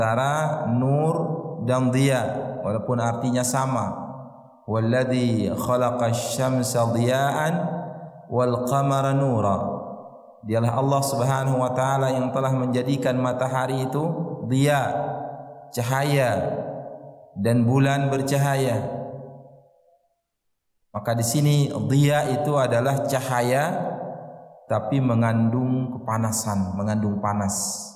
antara nur dan diya, walaupun artinya sama. Walladzi khalaqasy syamsa dhiya'an wal qamara nura. Dialah Allah Subhanahu wa taala yang telah menjadikan matahari itu diya, cahaya, dan bulan bercahaya. Maka di sini diya itu adalah cahaya tapi mengandung kepanasan, mengandung panas.